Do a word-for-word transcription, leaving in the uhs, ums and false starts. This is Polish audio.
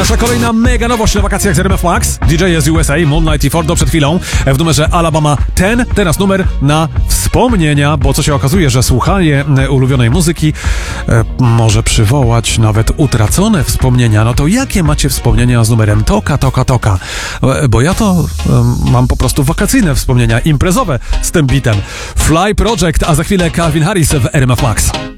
Nasza kolejna mega nowość na wakacjach z R M F Max. D J z U S A, Moonlight i Fordo przed chwilą w numerze Alabama dziesięć. Teraz numer na wspomnienia, bo co się okazuje, że słuchanie ulubionej muzyki e, może przywołać nawet utracone wspomnienia. No to jakie macie wspomnienia z numerem Toka, Toka, Toka? E, bo ja to e, mam po prostu wakacyjne wspomnienia, imprezowe z tym bitem. Fly Project, a za chwilę Calvin Harris w R M F Max.